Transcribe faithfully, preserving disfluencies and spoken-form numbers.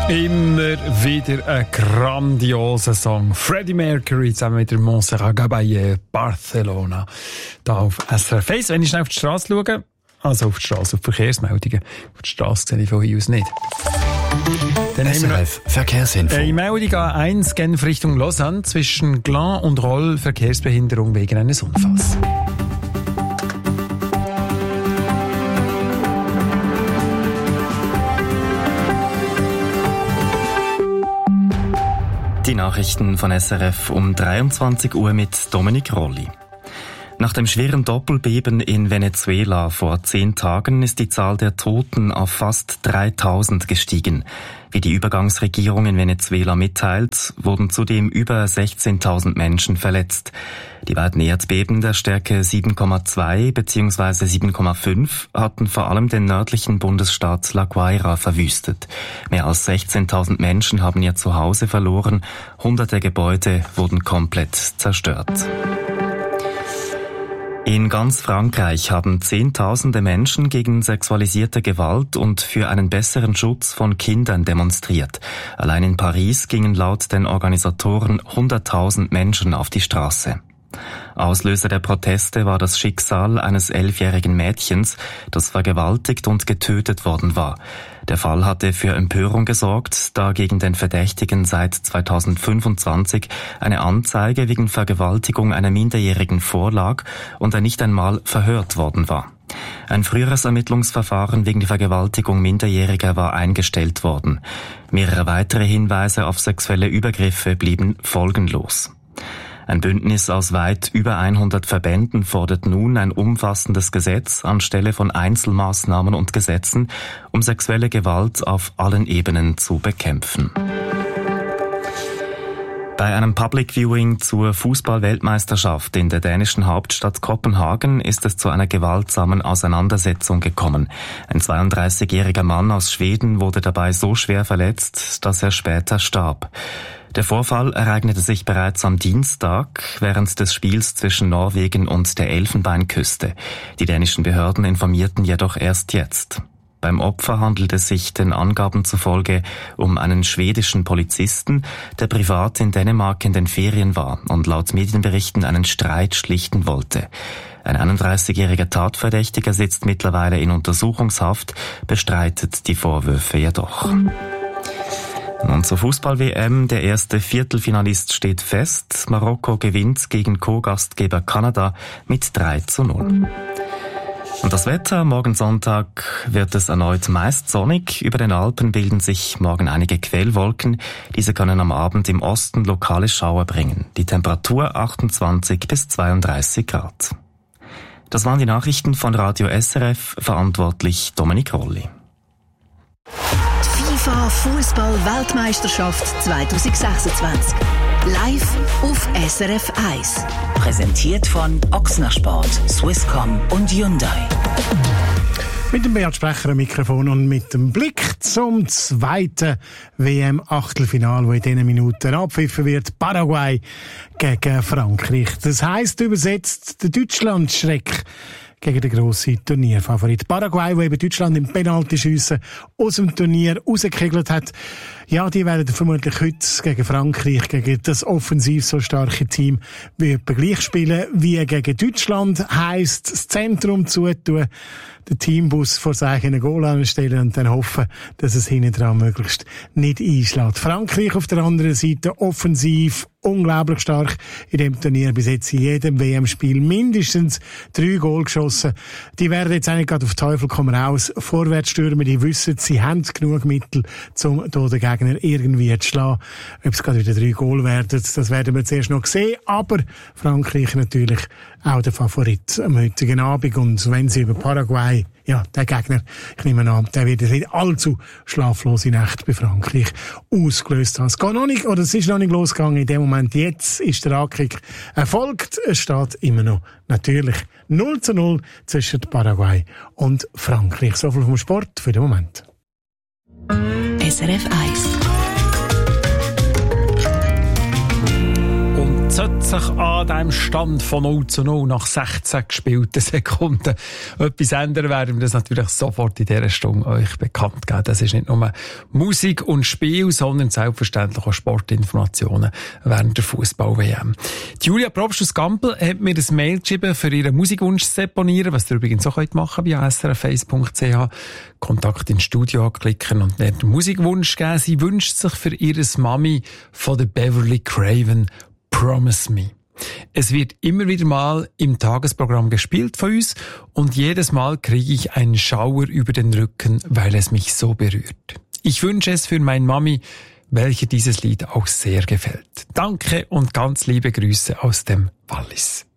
Immer wieder ein grandioser Song. Freddie Mercury zusammen mit der Montserrat Caballé, Barcelona. Da auf S R F eins. Wenn ich schnell auf die Straße schaue, also auf die Straße, auf die Verkehrsmeldungen, auf die Straße sehe ich von hier aus nicht. Dann S R F Verkehrsinfo. Eine Meldung A eins Genf Richtung Lausanne zwischen Glan und Roll, Verkehrsbehinderung wegen eines Unfalls. Die Nachrichten von S R F um dreiundzwanzig Uhr mit Dominik Rolli. Nach dem schweren Doppelbeben in Venezuela vor zehn Tagen ist die Zahl der Toten auf fast dreitausend gestiegen. Wie die Übergangsregierung in Venezuela mitteilt, wurden zudem über sechzehntausend Menschen verletzt. Die beiden Erdbeben der Stärke sieben Komma zwei bzw. sieben Komma fünf hatten vor allem den nördlichen Bundesstaat La Guaira verwüstet. Mehr als sechzehntausend Menschen haben ihr Zuhause verloren, hunderte Gebäude wurden komplett zerstört. In ganz Frankreich haben Zehntausende Menschen gegen sexualisierte Gewalt und für einen besseren Schutz von Kindern demonstriert. Allein in Paris gingen laut den Organisatoren hunderttausend Menschen auf die Straße. Auslöser der Proteste war das Schicksal eines elfjährigen Mädchens, das vergewaltigt und getötet worden war. Der Fall hatte für Empörung gesorgt, da gegen den Verdächtigen seit zweitausendfünfundzwanzig eine Anzeige wegen Vergewaltigung einer Minderjährigen vorlag und er nicht einmal verhört worden war. Ein früheres Ermittlungsverfahren wegen der Vergewaltigung Minderjähriger war eingestellt worden. Mehrere weitere Hinweise auf sexuelle Übergriffe blieben folgenlos. Ein Bündnis aus weit über hundert Verbänden fordert nun ein umfassendes Gesetz anstelle von Einzelmaßnahmen und Gesetzen, um sexuelle Gewalt auf allen Ebenen zu bekämpfen. Bei einem Public Viewing zur Fußball-Weltmeisterschaft in der dänischen Hauptstadt Kopenhagen ist es zu einer gewaltsamen Auseinandersetzung gekommen. Ein zweiunddreißigjähriger Mann aus Schweden wurde dabei so schwer verletzt, dass er später starb. Der Vorfall ereignete sich bereits am Dienstag während des Spiels zwischen Norwegen und der Elfenbeinküste. Die dänischen Behörden informierten jedoch erst jetzt. Beim Opfer handelt es sich den Angaben zufolge um einen schwedischen Polizisten, der privat in Dänemark in den Ferien war und laut Medienberichten einen Streit schlichten wollte. Ein einunddreißigjähriger Tatverdächtiger sitzt mittlerweile in Untersuchungshaft, bestreitet die Vorwürfe jedoch. Und zur Fußball-W M, der erste Viertelfinalist steht fest. Marokko gewinnt gegen Co-Gastgeber Kanada mit drei zu null. Und das Wetter, morgen Sonntag wird es erneut meist sonnig. Über den Alpen bilden sich morgen einige Quellwolken. Diese können am Abend im Osten lokale Schauer bringen. Die Temperatur achtundzwanzig bis zweiunddreißig Grad. Das waren die Nachrichten von Radio S R F, verantwortlich Dominik Rolli. FIFA Fußball-Weltmeisterschaft zwanzig sechsundzwanzig. Live auf S R F eins. Präsentiert von Ochsner Sport, Swisscom und Hyundai. Mit dem Beat Sprecher am Mikrofon und mit dem Blick zum zweiten W M-Achtelfinale, wo in diesen Minuten abpfiffen wird. Paraguay gegen Frankreich. Das heisst übersetzt der Deutschland-Schreck gegen den grossen Turnierfavorit Paraguay, wo eben Deutschland im Penaltyschiessen aus dem Turnier rausgekegelt hat. Ja, die werden vermutlich heute gegen Frankreich, gegen das offensiv so starke Team, wie etwa gleich spielen wie gegen Deutschland. Heisst, das Zentrum zutun, den Teambus vor sich einen Goal anstellen und dann hoffen, dass es hinten dran möglichst nicht einschlägt. Frankreich auf der anderen Seite offensiv unglaublich stark in dem Turnier. Bis jetzt in jedem W M-Spiel mindestens drei Goal geschossen. Die werden jetzt eigentlich gerade auf Teufel komm raus vorwärts stürmen. Die wissen, sie haben genug Mittel, um hier den Gegner irgendwie zu schlagen. Ob es gerade wieder drei Goal werden, das werden wir zuerst noch sehen. Aber Frankreich natürlich auch der Favorit am heutigen Abend. Und wenn sie über Paraguay, ja, der Gegner, ich nehme an, der wird nicht allzu schlaflose Nacht bei Frankreich ausgelöst haben. Es geht noch nicht, oder es ist noch nicht losgegangen in dem Moment. Jetzt ist der Ankick erfolgt. Es steht immer noch natürlich null zu null zwischen Paraguay und Frankreich. So viel vom Sport für den Moment. S R F eins. Und so Sollte sich an diesem Stand von null zu null nach sechzehn gespielten Sekunden etwas ändern, werden wir das natürlich sofort in dieser Stunde euch bekannt geben. Das ist nicht nur Musik und Spiel, sondern selbstverständlich auch Sportinformationen während der Fußball-W M. Die Julia Probst aus Gampel hat mir ein Mail geschrieben, für ihren Musikwunsch zu deponieren, was ihr übrigens auch machen könnt via s r f eins punkt c h. Kontakt ins Studio anklicken und dann den Musikwunsch geben. Sie wünscht sich für ihre Mami von der Beverly Craven Promise Me. Es wird immer wieder mal im Tagesprogramm gespielt von uns und jedes Mal kriege ich einen Schauer über den Rücken, weil es mich so berührt. Ich wünsche es für meine Mami, welche dieses Lied auch sehr gefällt. Danke und ganz liebe Grüße aus dem Wallis.